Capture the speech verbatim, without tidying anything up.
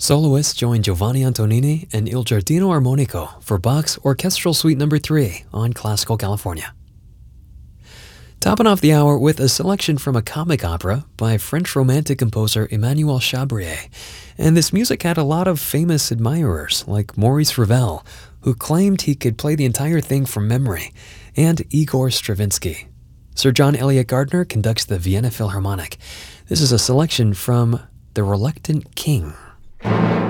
Soloists join Giovanni Antonini and Il Giardino Armonico for Bach's Orchestral Suite Number three on Classical California. Topping off the hour with a selection from a comic opera by French Romantic composer Emmanuel Chabrier. And this music had a lot of famous admirers like Maurice Ravel, who claimed he could play the entire thing from memory, and Igor Stravinsky. Sir John Eliot Gardner conducts the Vienna Philharmonic. This is a selection from The Reluctant King.